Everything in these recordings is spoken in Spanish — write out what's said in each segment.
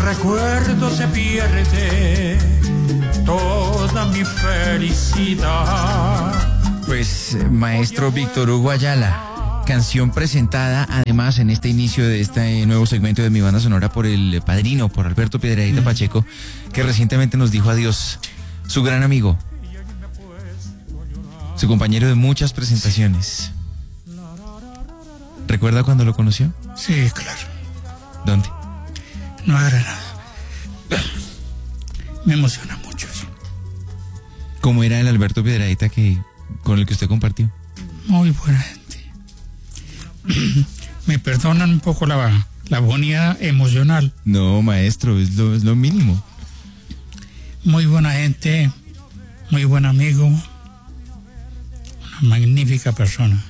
recuerdo se pierde toda mi felicidad. Pues, maestro Víctor Hugo Ayala, canción presentada además en este inicio de este nuevo segmento de Mi Banda Sonora por el padrino, por Alberto Piedradita Pacheco, que recientemente nos dijo adiós, su gran amigo, su compañero de muchas presentaciones. ¿Recuerda cuando lo conoció? Sí, claro. ¿Dónde? No era nada. Me emociona mucho eso. ¿Cómo era el Alberto Piedradita con el que usted compartió? Muy buena gente. Me perdonan un poco la bonía emocional. No, maestro, es lo mínimo. Muy buena gente, muy buen amigo, una magnífica persona.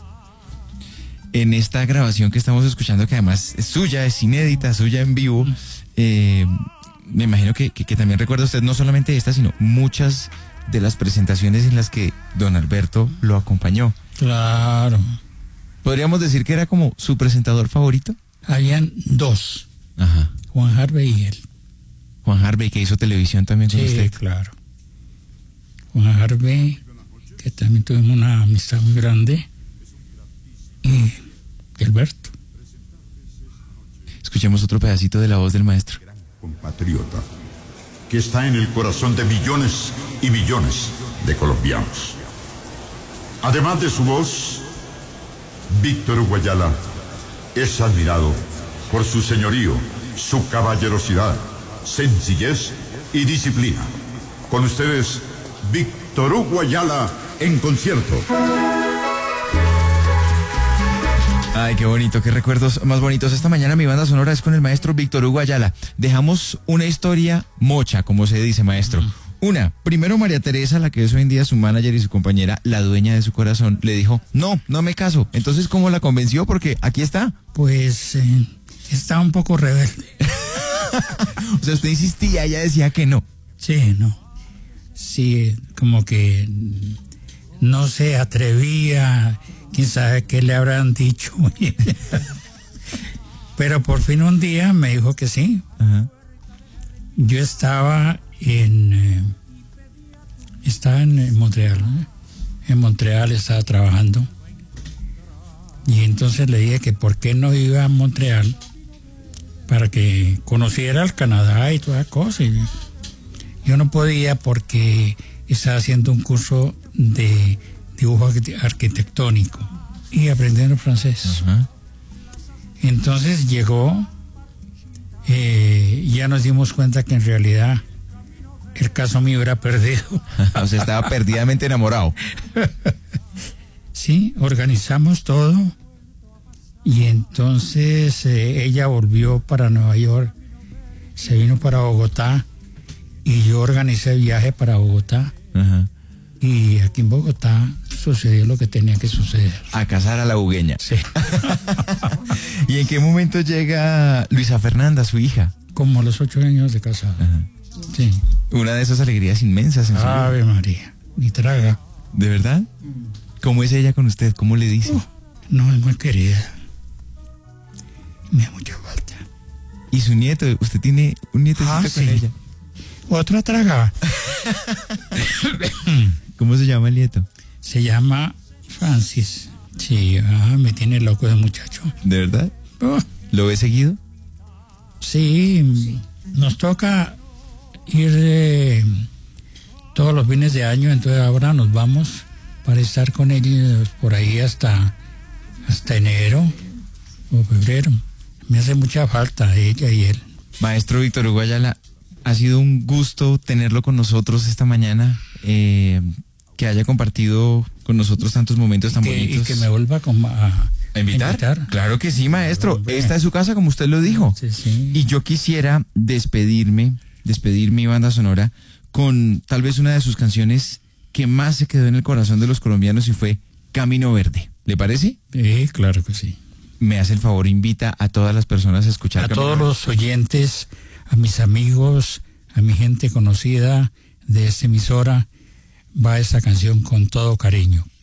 En esta grabación que estamos escuchando, que además es suya, es inédita, suya en vivo, me imagino que también recuerda usted no solamente esta, sino muchas de las presentaciones en las que don Alberto lo acompañó. Claro. ¿Podríamos decir que era como su presentador favorito? Habían dos. Ajá. Juan Harvey y él. Juan Harvey, que hizo televisión también con usted. Sí, claro. Juan Harvey, que también tuvimos una amistad muy grande, y Alberto. Escuchemos otro pedacito de la voz del maestro. Compatriota, que está en el corazón de millones y millones de colombianos. Además de su voz, Víctor Hugo Ayala es admirado por su señorío, su caballerosidad, sencillez y disciplina. Con ustedes, Víctor Hugo Ayala en concierto. Ay, qué bonito, qué recuerdos más bonitos. Esta mañana Mi Banda Sonora es con el maestro Víctor Hugo Ayala. Dejamos una historia mocha, como se dice, maestro. Primero María Teresa, la que es hoy en día su manager y su compañera, la dueña de su corazón, le dijo, no me caso. Entonces, ¿cómo la convenció? Porque aquí está. Pues estaba un poco rebelde. O sea, usted insistía, ella decía que no. Sí, no. Sí, como que no se atrevía, quién sabe qué le habrán dicho. Pero por fin un día me dijo que sí. Ajá. Yo estaba en Montreal, ¿no? En Montreal estaba trabajando. Y entonces le dije que por qué no iba a Montreal para que conociera el Canadá y toda cosa. Y yo no podía porque estaba haciendo un curso de dibujo arquitectónico y aprendiendo francés. Ajá. Entonces llegó, ya nos dimos cuenta que en realidad el caso mío era perdido. O sea, estaba perdidamente enamorado. Sí, organizamos todo y entonces ella volvió para Nueva York, se vino para Bogotá y yo organicé el viaje para Bogotá. Ajá. Y aquí en Bogotá sucedió lo que tenía que suceder. A casar a la bugueña. Sí. ¿Y en qué momento llega Luisa Fernanda, su hija? Como a los 8 años de casado. Ajá. Sí. Una de esas alegrías inmensas en su vida. Ave María, ni traga. ¿De verdad? ¿Cómo es ella con usted? ¿Cómo le dice? No, es muy querida. Me da mucha falta. ¿Y su nieto? ¿Usted tiene un nietecito con sí. ella? Otra traga. ¿Cómo se llama el nieto? Se llama Francis. Sí, me tiene loco ese muchacho. ¿De verdad? Oh, ¿Lo ve seguido? sí, nos toca ir todos los fines de año, entonces ahora nos vamos para estar con ellos por ahí hasta enero o febrero. Me hace mucha falta ella y él. Maestro Víctor Hugo Ayala, ha sido un gusto tenerlo con nosotros esta mañana, que haya compartido con nosotros tantos momentos tan bonitos. Y que me vuelva ¿A invitar? Claro que sí, maestro. Hombre. Esta es su casa, como usted lo dijo. Sí, sí. Y yo quisiera despedir Mi Banda Sonora con tal vez una de sus canciones que más se quedó en el corazón de los colombianos y fue Camino Verde. ¿Le parece? Sí, claro que sí. Me hace el favor, invita a todas las personas a escuchar A Camino todos Verde. los oyentes, a mis amigos, a mi gente conocida de esta emisora, va esta canción con todo cariño.